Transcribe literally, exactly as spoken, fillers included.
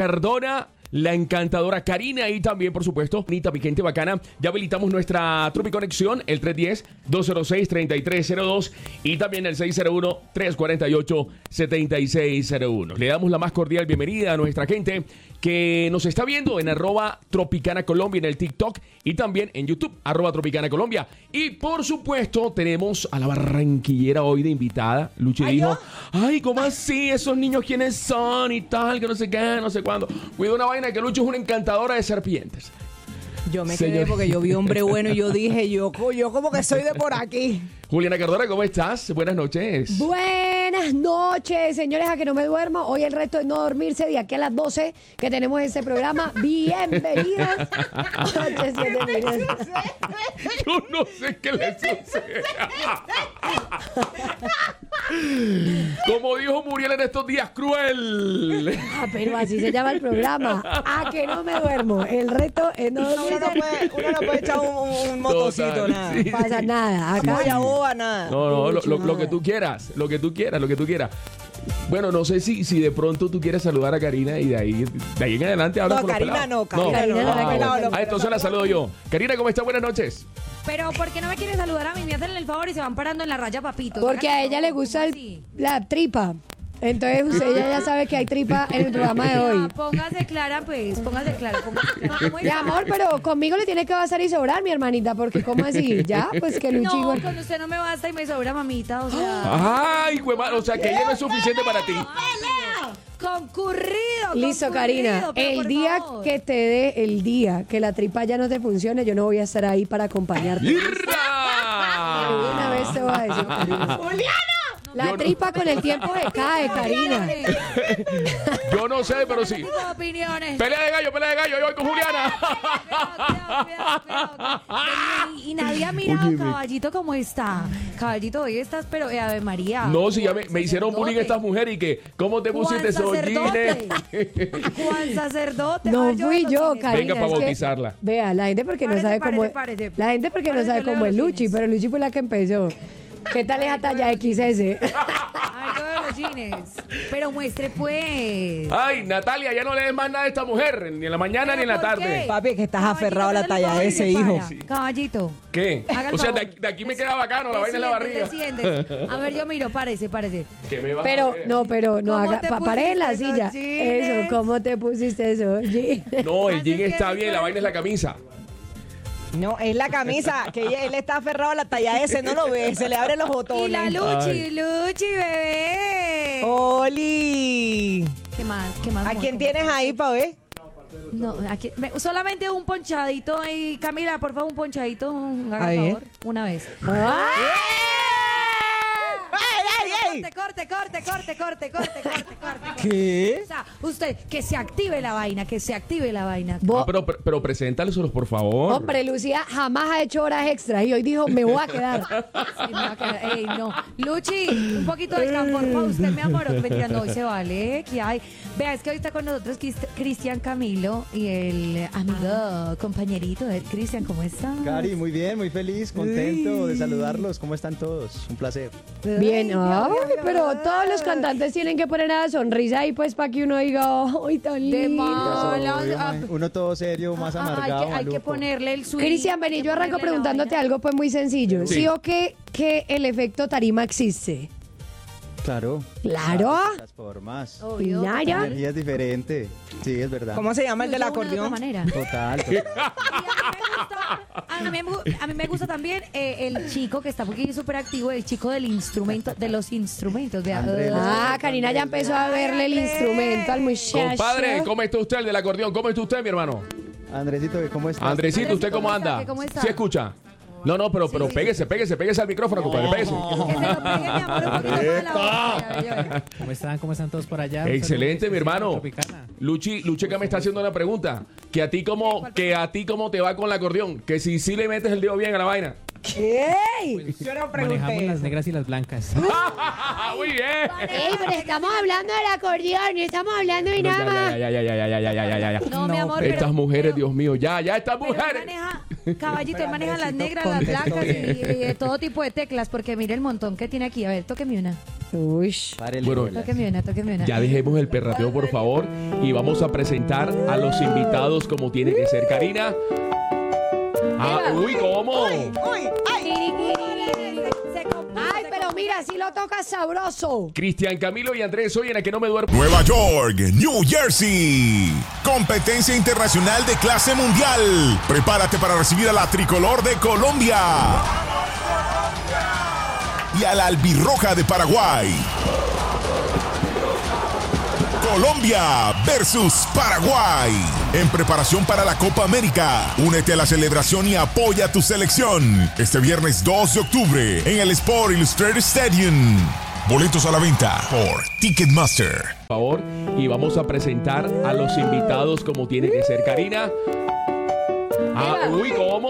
Cardona, la encantadora Karina y también, por supuesto, Anita, mi gente bacana. Ya habilitamos nuestra Tropiconexión, el tres uno cero, dos cero seis, tres tres cero dos y también el seis cero uno, tres cuatro ocho, siete seis cero uno. Le damos la más cordial bienvenida a nuestra gente que nos está viendo en arroba Tropicana Colombia en el TikTok y también en YouTube, arroba Tropicana Colombia. Y por supuesto, tenemos a la barranquillera hoy de invitada. Luchi ¿Ay, dijo, yo? ay, ¿cómo así? Esos niños, ¿quiénes son? Y tal, que no sé qué, no sé cuándo. Cuida una vaina que Luchi es una encantadora de serpientes. Yo me Señor. quedé porque yo vi hombre bueno y yo dije, yo, yo como que soy de por aquí. Juliana Cardona, ¿cómo estás? Buenas noches. Buenas noches, señores, a que no me duermo. Hoy el reto es no dormirse de aquí a las doce que tenemos este programa. Bienvenidos. Yo no sé qué le sucede. Como dijo Muriel en estos días, cruel. Ah, pero así se llama el programa. A que no me duermo. El reto es no Uno no dormirse. puede, uno no puede echar un, un motocito, Total, nada. sí. No pasa nada. Acá Polla boba, nada. No, no, lo, lo- lo que nada. tú quieras, lo que tú quieras, lo que tú quieras. Bueno, no sé si, si de pronto tú quieres saludar a Karina y de ahí, de ahí en adelante hablas No, con los Karina pelados. no, Karina no, Ah, la que bueno. no, no, Ah, entonces la saludo yo. Karina, ¿cómo estás? Buenas noches. Pero ¿por qué no me quieren saludar a mí? Me hacen el favor y se van parando en la raya, papito. porque a ella le gusta el- Sí. la tripa. Entonces usted ella ya sabe que hay tripa en el programa de hoy. Póngase clara, pues, póngase clara. Póngase clara. ¿Cómo Mi está? amor, pero conmigo le tiene que bastar y sobrar, mi hermanita, porque ¿cómo así? Ya, pues que Luchi... No, igual- con usted no me basta y me sobra, mamita, o sea... Ay, huevada, o sea que ella no es suficiente para ti. Concurrido, Listo, concurrido, Karina. pero El por día favor. que te dé el día que la tripa ya no te funcione, yo no voy a estar ahí para acompañarte. De una ¡Irra! vez te voy a decir, Karina. La Yo no- tripa con el tiempo se cae, Karina. Yo no sé, pero sí. Tipo de opiniones. Pelea de gallo, pelea de gallo, yo voy con Juliana. Cuidado, cuidado, cuidado, cuidado. Y, y nadie ha mirado, Óyeme. caballito, cómo está. Caballito, hoy estás, pero eh, Ave María. No, si ya me, me Juan hicieron bullying sacerdote. estas mujeres y que, ¿cómo te pusiste Juan sollines? Juan sacerdote. No Ay, fui los yo, cines. Karina. Venga pa' es que- bautizarla. Vea, la gente porque no Párese, sabe cómo párese, es. párese. La gente porque no Párese, sabe yo leo cómo es los Luchi, jeans. pero Luchi fue la que empezó. ¿Qué tal esa talla equis ese? Ay, yo veo los jeans. Pero muestre, pues. Ay, Natalia, ya no le des más nada a esta mujer, ni en la mañana ni en la ¿Pero por tarde. qué? Papi, que estás Caballito, aferrado a la hágale el talla favor de y ese se hijo. para. Caballito. ¿Qué? Haga el O sea, de favor. aquí, de aquí me queda bacano, la vaina en la barriga. Desciende, desciende. A ver, yo miro, párese, párese. ¿Qué me vas a Pero, hacer? no, pero no ¿Cómo haga. te Pa, pare en la pusiste silla. esos jeans? Eso, ¿cómo te pusiste eso? Jean? No, el Así jean que está sí, bien, la pero- vaina es la camisa. No, es la camisa, que ella- él está aferrado a la talla ese, no lo ve, se le abren los botones. Y la Luchi, Ay. Luchi, bebé. Oli. ¿Qué más? ¿Qué más? ¿A amor? quién ¿Cómo tienes estás? ahí, pa' ver? No, aquí, me- solamente un ponchadito ahí. Camila, por favor, un ponchadito. Haga Ahí. favor. Una vez. ¡Ay, ay, ay! Corte, corte, corte, corte, corte, corte, corte, corte. ¿Qué? O sea, usted, que se active la vaina, que se active la vaina. Vos- Ah, pero, pero, pero preséntalos, por favor. Hombre, Lucía jamás ha hecho horas extras y hoy dijo, me voy a quedar. Sí, me va a quedar- ey, no. Luchi, un poquito de confort para usted, mi amor. Mentira, no, hoy se vale. ¿Qué hay? Vea, es que hoy está con nosotros Crist- Cristian Camilo y el amigo, compañerito de Cristian, ¿cómo está? Cari, muy bien, muy feliz, contento de saludarlos. ¿Cómo están todos? Un placer. Bien, ay, pero todos los cantantes tienen que poner una sonrisa ahí pues para que uno diga, ¡ay, tan De lindo! más. Hola, Obvio, ah, man. Uno todo serio, más Ah, amargado, hay, que, hay que maluco. ponerle el swing. Cristian, hay vení, que yo arranco ponerle la preguntándote vaina. algo pues muy sencillo. Sí. ¿Sí, o qué, que el efecto tarima existe? Claro. Claro. Las formas. Obvio. Claro. La energía es diferente. Sí, es verdad. ¿Cómo se llama el del Yo una de otra acordeón? manera. Total. total. Y a mí me gusta, a mí me, gu- a mí me gusta también eh, el chico que está aquí súper activo, el chico del instrumento, de los instrumentos. De, Andrés. Ah, Karina ya empezó a verle el instrumento al muchacho. Compadre, ¿cómo está usted el del acordeón? ¿Cómo está usted, mi hermano? Andresito, ¿cómo estás? Andresito, ¿usted Andresito, cómo ¿cómo está? anda? ¿Qué, cómo está? ¿Sí escucha? No, no, pero, pero Sí. péguese, péguese, péguese al micrófono, compadre, péguese. que se lo pegue, mi amor, un poquito de la boca. Ya, ya, ya. ¿Cómo están? ¿Cómo están todos por allá? Un Excelente, saludo mi hermano. Tropicana. Luchi, Lucheca me está haciendo una pregunta. Que a ti cómo, que a ti cómo te va con el acordeón. Que si sí le metes el dedo bien a la vaina. ¿Qué? Yo no pregunté Manejamos las eso. negras y las blancas. Muy bien. Ey, pero estamos hablando del acordeón, y estamos hablando de No, nada más. ya, ya, ya, ya, ya, ya, ya, ya, ya, ya. No, mi amor, Estas pero- mujeres, pero- Dios mío, ya, ya, estas Pero él mujeres. maneja, caballito, él maneja las Andresito, negras, las contestó blancas y, bien. y de todo tipo de teclas, porque mire el montón que tiene aquí. A ver, tóqueme una. Uy. Párele, Bueno, bolas. Tóqueme una, tóqueme una. Ya dejemos el perrateo, por favor, y vamos a presentar a los invitados como tiene que ser. Karina. Ah, uy, ¿cómo? Ay, pero mira, si lo tocas sabroso. Cristian Camilo y Andrés, oye, en la que no me duermo. Nueva York, New Jersey. Competencia internacional de clase mundial. Prepárate para recibir a la tricolor de Colombia. Y a la albirroja de Paraguay. Colombia versus Paraguay. En preparación para la Copa América. Únete a la celebración y apoya a tu selección. Este viernes dos de octubre en el Sport Illustrated Stadium. Boletos a la venta por Ticketmaster. Por favor, y vamos a presentar a los invitados como tiene que ser. Karina. Ah, uy, ¿cómo?